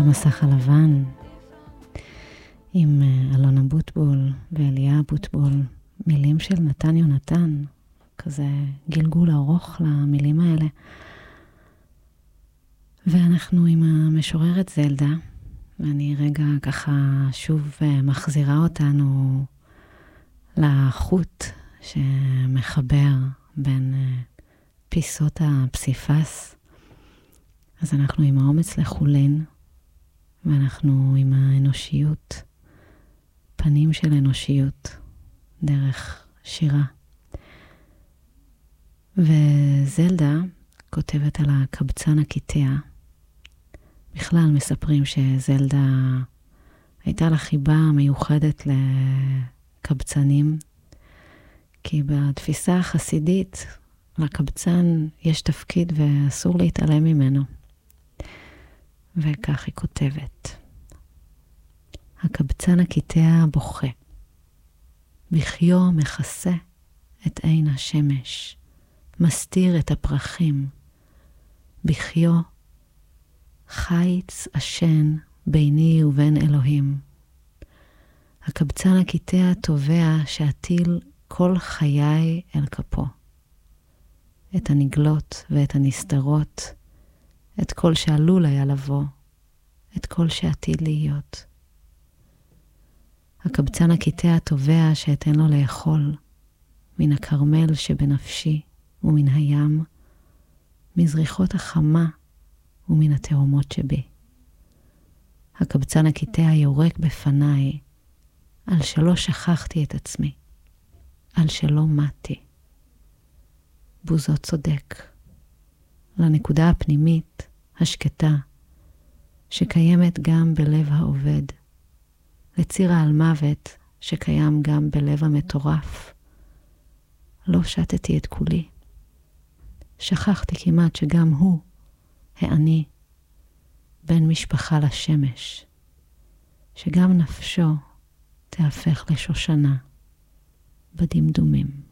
המסך הלבן עם אלונה בוטבול ואליה בוטבול, מילים של נתן יונתן, כזה גלגול ארוך למילים האלה. ואנחנו עם המשוררת זלדה, ואני רגע ככה שוב מחזירה אותנו לחוט שמחבר בין פיסות הפסיפס. אז אנחנו עם האומץ לחולין, ואנחנו עם האנושיות, פנים של אנושיות, דרך שירה. וזלדה כותבת על הקבצן הקיטע. בכלל מספרים שזלדה הייתה לה חיבה מיוחדת לקבצנים, כי בתפיסה החסידית לקבצן יש תפקיד ואסור להתעלם ממנו. וכך היא כותבת. הקבצן הקיטע בוכה. בחיו מכסה את עין השמש, מסתיר את הפרחים. בחיו חיץ עשן ביני ובין אלוהים. הקבצן הקיטע תובע שאטיל כל חיי אל כפו. את הנגלות ואת הנסתרות, את כל שעלול היה לבוא, את כל שעתיד להיות. הקבצן הקיטע תובע שאתן לו לאכול, מן הכרמל שבנפשי ומן הים, מזריחות החמה ומן התאומות שבי. הקבצן הקיטע יורק בפניי, על שלא שכחתי את עצמי, על שלא מתי. בוזו צודק. לנקודה הפנימית, השקטה, שקיימת גם בלב העובד, לציר על מוות שקיים גם בלב המטורף. לא שתתי את כולי. שכחתי כמעט שגם הוא, העני, בן משפחה לשמש, שגם נפשו תהפך לשושנה בדמדומים.